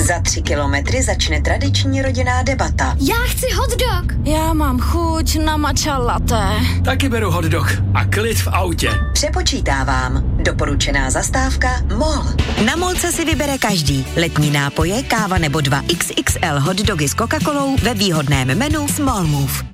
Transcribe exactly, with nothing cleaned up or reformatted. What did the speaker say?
Za tři kilometry začne tradiční rodinná debata. Já chci hot dog. Já mám chuť na matcha latte. Taky beru hot dog a klid v autě. Přepočítávám. Doporučená zastávka MOL. Na Molce si vybere každý. Letní nápoje, káva nebo dva iks iks el hot dogy s Coca-Colou ve výhodném menu Small Move.